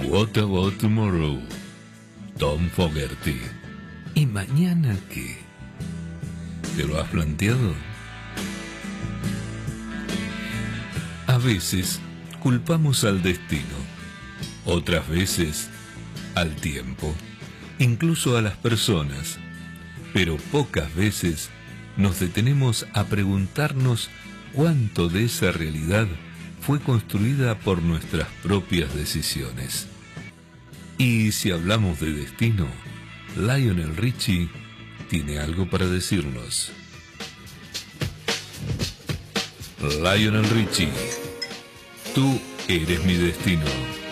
What about tomorrow? Tom Fogerty. ¿Y mañana qué? ¿Te lo has planteado? A veces culpamos al destino, otras veces al tiempo, incluso a las personas, pero pocas veces nos detenemos a preguntarnos cuánto de esa realidad fue construida por nuestras propias decisiones. Y si hablamos de destino, Lionel Richie tiene algo para decirnos. Lionel Richie, tú eres mi destino.